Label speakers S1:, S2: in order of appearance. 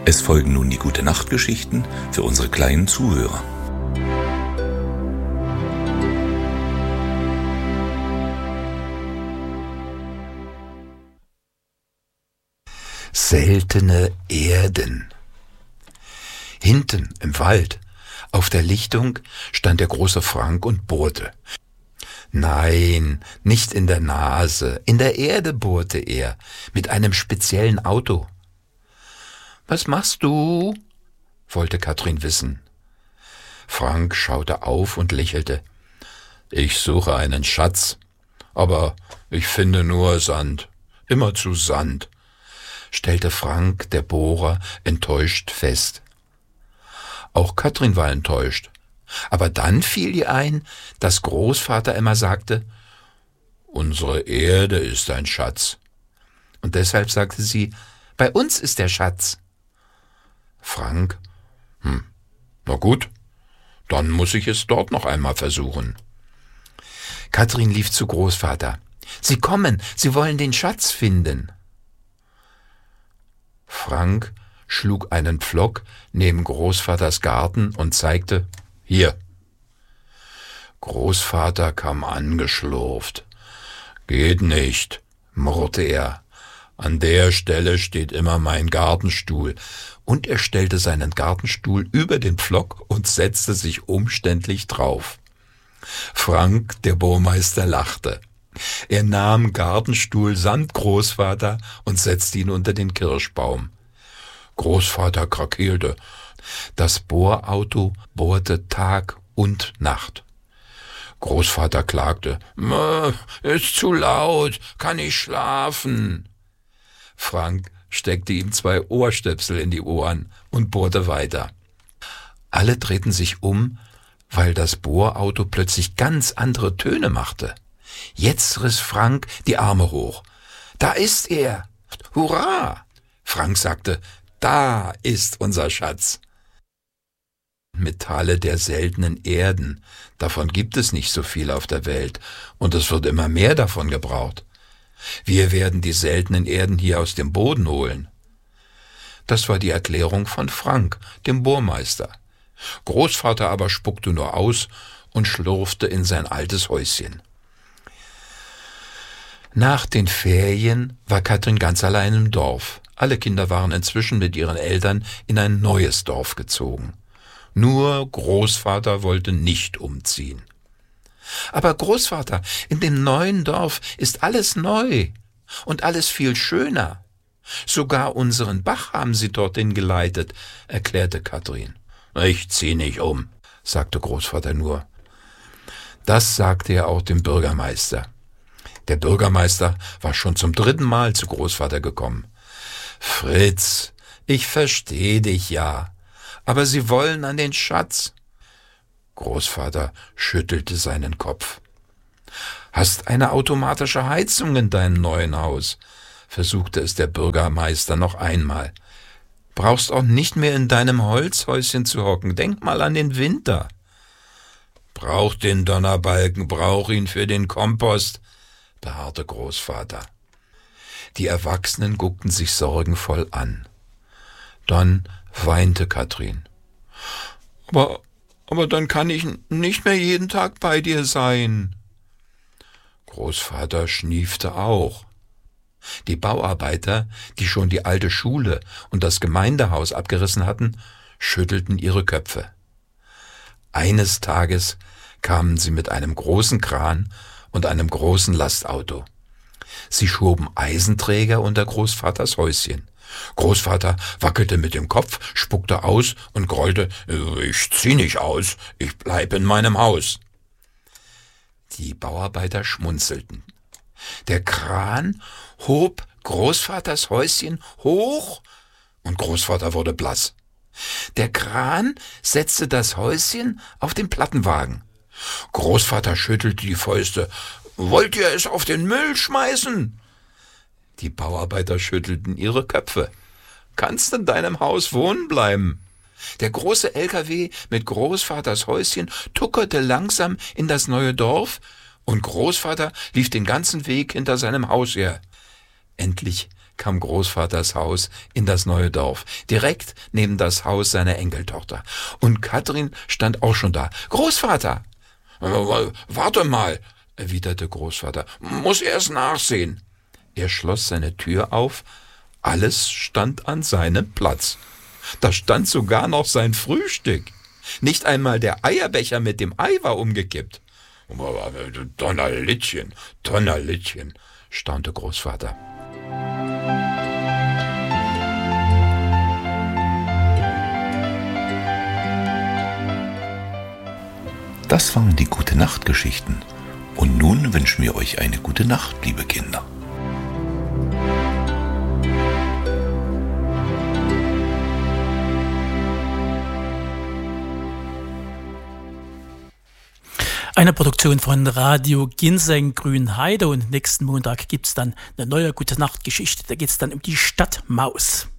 S1: Es folgen nun die Gute-Nacht-Geschichten für unsere kleinen Zuhörer.
S2: Seltene Erden. Hinten im Wald, auf der Lichtung, stand der große Frank und bohrte. Nein, nicht in der Nase, in der Erde bohrte er, mit einem speziellen Auto. »Was machst du?« wollte Katrin wissen. Frank schaute auf und lächelte. »Ich suche einen Schatz, aber ich finde nur Sand, immerzu Sand«, stellte Frank, der Bohrer, enttäuscht fest. Auch Katrin war enttäuscht, aber dann fiel ihr ein, dass Großvater immer sagte, »Unsere Erde ist ein Schatz.« Und deshalb sagte sie, »Bei uns ist der Schatz.« Frank, na gut, dann muss ich es dort noch einmal versuchen. Katrin lief zu Großvater. »Sie kommen, Sie wollen den Schatz finden.« Frank schlug einen Pflock neben Großvaters Garten und zeigte, »Hier.« Großvater kam angeschlurft. »Geht nicht«, murrte er. »An der Stelle steht immer mein Gartenstuhl.« Und er stellte seinen Gartenstuhl über den Pflock und setzte sich umständlich drauf. Frank, der Bohrmeister, lachte. Er nahm Gartenstuhl samt Großvater und setzte ihn unter den Kirschbaum. Großvater krakeelte. Das Bohrauto bohrte Tag und Nacht. Großvater klagte, »Ist zu laut, kann ich schlafen?« Frank steckte ihm 2 Ohrstöpsel in die Ohren und bohrte weiter. Alle drehten sich um, weil das Bohrauto plötzlich ganz andere Töne machte. Jetzt riss Frank die Arme hoch. »Da ist er! Hurra!« Frank sagte, »Da ist unser Schatz!« Metalle der seltenen Erden, davon gibt es nicht so viel auf der Welt, und es wird immer mehr davon gebraucht. Wir werden die seltenen Erden hier aus dem Boden holen. Das war die Erklärung von Frank, dem Bohrmeister. Großvater aber spuckte nur aus und schlurfte in sein altes Häuschen. Nach den Ferien war Katrin ganz allein im Dorf. Alle Kinder waren inzwischen mit ihren Eltern in ein neues Dorf gezogen. Nur Großvater wollte nicht umziehen. »Aber Großvater, in dem neuen Dorf ist alles neu und alles viel schöner. Sogar unseren Bach haben Sie dorthin geleitet«, erklärte Katrin. »Ich zieh nicht um«, sagte Großvater nur. Das sagte er auch dem Bürgermeister. Der Bürgermeister war schon zum 3. Mal zu Großvater gekommen. »Fritz, ich verstehe dich ja, aber Sie wollen an den Schatz.« Großvater schüttelte seinen Kopf. »Hast eine automatische Heizung in deinem neuen Haus?«, versuchte es der Bürgermeister noch einmal. »Brauchst auch nicht mehr in deinem Holzhäuschen zu hocken. Denk mal an den Winter.« »Brauch den Donnerbalken, brauch ihn für den Kompost«, beharrte Großvater. Die Erwachsenen guckten sich sorgenvoll an. Dann weinte Katrin. Aber dann kann ich nicht mehr jeden Tag bei dir sein.« Großvater schniefte auch. Die Bauarbeiter, die schon die alte Schule und das Gemeindehaus abgerissen hatten, schüttelten ihre Köpfe. Eines Tages kamen sie mit einem großen Kran und einem großen Lastauto. Sie schoben Eisenträger unter Großvaters Häuschen. Großvater wackelte mit dem Kopf, spuckte aus und grollte, »Ich zieh nicht aus, ich bleib in meinem Haus.« Die Bauarbeiter schmunzelten. Der Kran hob Großvaters Häuschen hoch und Großvater wurde blass. Der Kran setzte das Häuschen auf den Plattenwagen. Großvater schüttelte die Fäuste. »Wollt ihr es auf den Müll schmeißen?« Die Bauarbeiter schüttelten ihre Köpfe. »Kannst in deinem Haus wohnen bleiben.« Der große LKW mit Großvaters Häuschen tuckerte langsam in das neue Dorf und Großvater lief den ganzen Weg hinter seinem Haus her. Endlich kam Großvaters Haus in das neue Dorf, direkt neben das Haus seiner Enkeltochter. Und Katrin stand auch schon da. »Großvater!« »Warte mal«, erwiderte Großvater, »muss erst nachsehen.« Er schloss seine Tür auf. Alles stand an seinem Platz. Da stand sogar noch sein Frühstück. Nicht einmal der Eierbecher mit dem Ei war umgekippt. »Donnerlittchen, Donnerlittchen«, staunte Großvater.
S1: Das waren die Gute-Nacht-Geschichten. Und nun wünschen wir euch eine gute Nacht, liebe Kinder.
S3: Eine Produktion von Radio Ginseng Grünheide, und nächsten Montag gibt es dann eine neue Gute-Nacht-Geschichte. Da geht es dann um die Stadtmaus.